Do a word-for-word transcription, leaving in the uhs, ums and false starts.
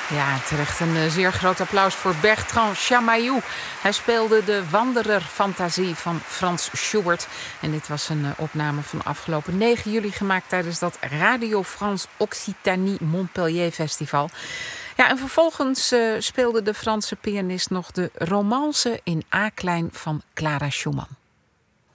Ja, terecht een uh, zeer groot applaus voor Bertrand Chamayou. Hij speelde de Wanderer-fantasie van Frans Schubert. En dit was een uh, opname van afgelopen negen juli gemaakt tijdens dat Radio France Occitanie Montpellier Festival. Ja, en vervolgens uh, speelde de Franse pianist nog de Romance in A-klein van Clara Schumann.